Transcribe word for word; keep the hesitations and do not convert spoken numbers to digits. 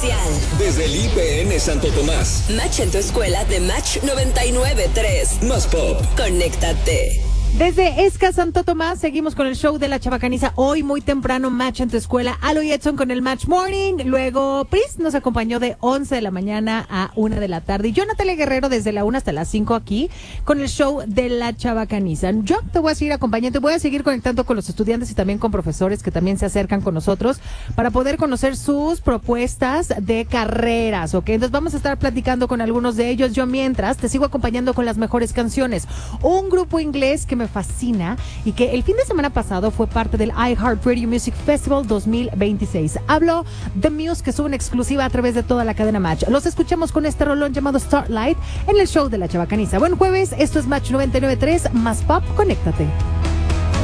oficial. Desde el I P N Santo Tomás. Match en tu escuela de Match noventa y nueve punto tres. Más pop. Conéctate. Desde Esca Santo Tomás seguimos con el show de la Chabacaniza. Hoy muy temprano Match en tu escuela. Alo y Edson con el Match Morning. Luego Pris nos acompañó de once de la mañana a una de la tarde. Y yo, Natalia Guerrero, desde la una hasta las cinco aquí con el show de la Chabacaniza. Yo te voy a seguir acompañando. Voy a seguir conectando con los estudiantes y también con profesores que también se acercan con nosotros para poder conocer sus propuestas de carreras, ¿ok? Entonces vamos a estar platicando con algunos de ellos. Yo mientras te sigo acompañando con las mejores canciones. Un grupo inglés que me fascina y que el fin de semana pasado fue parte del iHeartRadio Music Festival dos mil veintiséis. Hablo de Muse, que sube en exclusiva a través de toda la cadena Match. Los escuchamos con este rolón llamado Starlight en el show de la Chabacaniza. Buen jueves, esto es Match noventa y nueve punto tres, más pop, conéctate.